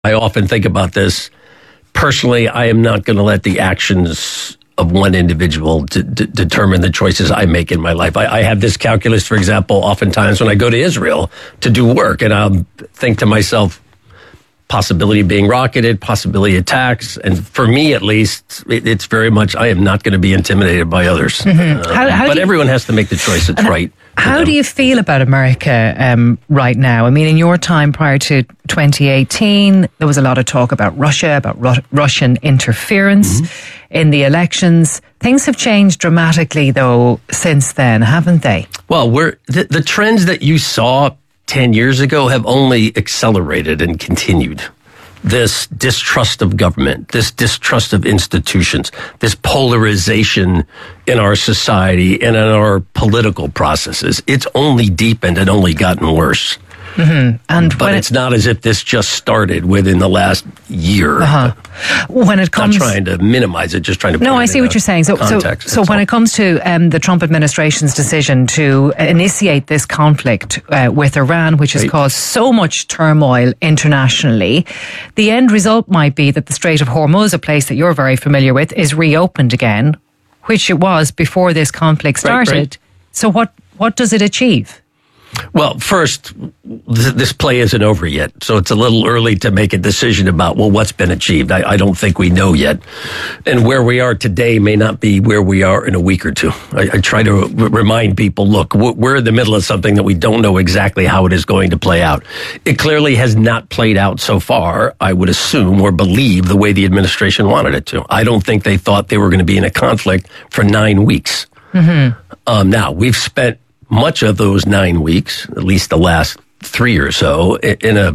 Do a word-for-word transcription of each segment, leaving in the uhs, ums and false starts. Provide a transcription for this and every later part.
I often think about this. Personally, I am not going to let the actions of one individual to, to determine the choices I make in my life. I, I have this calculus, for example, oftentimes when I go to Israel to do work, and I'll think to myself, possibility of being rocketed, possibility of attacks. And for me, at least, it, it's very much, I am not going to be intimidated by others. Mm-hmm. Uh, how, how but you, everyone has to make the choice that's right. How them. do you feel about America um, right now? I mean, in your time prior to twenty eighteen, there was a lot of talk about Russia, about Ru- Russian interference mm-hmm. in the elections. Things have changed dramatically, though, since then, haven't they? Well, we're the, the trends that you saw ten years ago have only accelerated and continued. This distrust of government, this distrust of institutions, this polarization in our society and in our political processes, it's only deepened and only gotten worse. Mm-hmm. And but it's it, not as if this just started within the last year. Uh-huh. When it comes, not trying to minimize it, just trying to. No, I see what you're saying. So, context, so, so when all. it comes to um, the Trump administration's decision to initiate this conflict uh, with Iran, which has right. caused so much turmoil internationally, the end result might be that the Strait of Hormuz, a place that you're very familiar with, is reopened again, which it was before this conflict started. Right, right. So, what what does it achieve? Well, first, th- this play isn't over yet, so it's a little early to make a decision about, well, what's been achieved. I, I don't think we know yet. And where we are today may not be where we are in a week or two. I, I try to r- remind people, look, we're in the middle of something that we don't know exactly how it is going to play out. It clearly has not played out so far, I would assume, or believe, the way the administration wanted it to. I don't think they thought they were going to be in a conflict for nine weeks. Mm-hmm. Um, now, we've spent much of those nine weeks, at least the last three or so, in a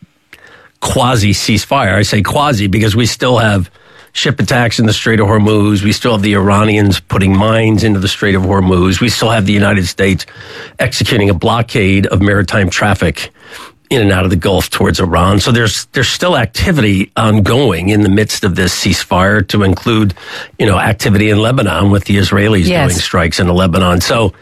quasi ceasefire. I say quasi because we still have ship attacks in the Strait of Hormuz. We still have the Iranians putting mines into the Strait of Hormuz. We still have the United States executing a blockade of maritime traffic in and out of the Gulf towards Iran. So there's there's still activity ongoing in the midst of this ceasefire, to include, you know, activity in Lebanon with the Israelis yes. doing strikes in Lebanon. So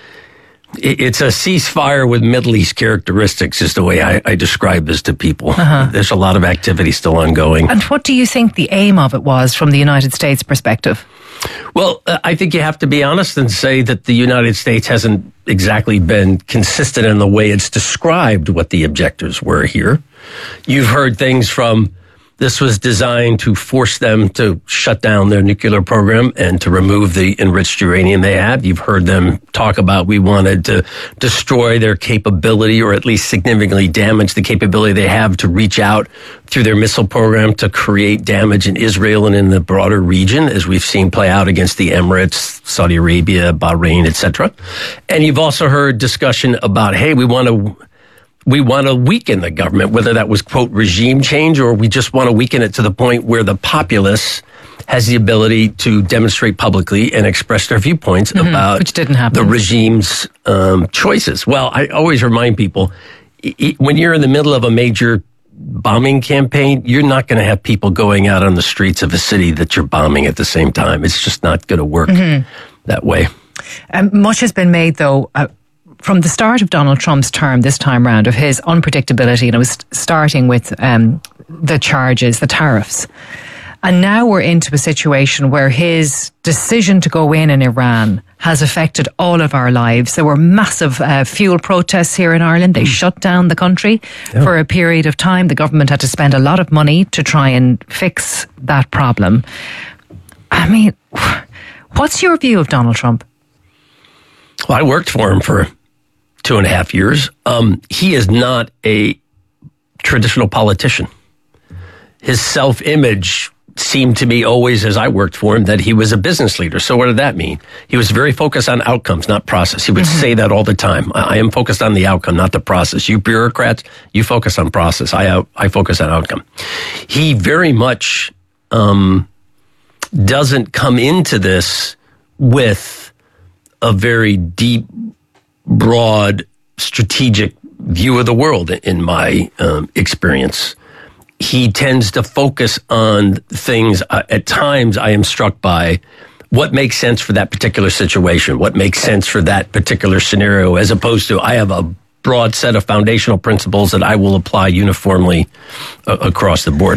it's a ceasefire with Middle East characteristics is the way I, I describe this to people. Uh-huh. There's a lot of activity still ongoing. And what do you think the aim of it was from the United States perspective? Well, uh, I think you have to be honest and say that the United States hasn't exactly been consistent in the way it's described what the objectives were here. You've heard things from, this was designed to force them to shut down their nuclear program and to remove the enriched uranium they have. You've heard them talk about, we wanted to destroy their capability, or at least significantly damage the capability they have to reach out through their missile program to create damage in Israel and in the broader region, as we've seen play out against the Emirates, Saudi Arabia, Bahrain, et cetera. And you've also heard discussion about, hey, we want to We want to weaken the government, whether that was, quote, regime change, or we just want to weaken it to the point where the populace has the ability to demonstrate publicly and express their viewpoints mm-hmm, about which didn't happen. the regime's um, choices. Well, I always remind people, it, when you're in the middle of a major bombing campaign, you're not going to have people going out on the streets of a city that you're bombing at the same time. It's just not going to work mm-hmm. that way. Um, much has been made, though, uh, from the start of Donald Trump's term this time round, of his unpredictability, and it was starting with um, the charges, the tariffs. And now we're into a situation where his decision to go in in Iran has affected all of our lives. There were massive uh, fuel protests here in Ireland. They mm. shut down the country yeah. for a period of time. The government had to spend a lot of money to try and fix that problem. I mean, what's your view of Donald Trump? Well, I worked for him for two and a half years. Um, he is not a traditional politician. His self-image seemed to me always, as I worked for him, that he was a business leader. So what did that mean? He was very focused on outcomes, not process. He would mm-hmm. say that all the time. I, I am focused on the outcome, not the process. You bureaucrats, you focus on process. I uh, I focus on outcome. He very much um, doesn't come into this with a very deep, broad, strategic view of the world, in my um, experience. He tends to focus on things. Uh, at times, I am struck by what makes sense for that particular situation, what makes sense for that particular scenario, as opposed to, I have a broad set of foundational principles that I will apply uniformly uh, across the board.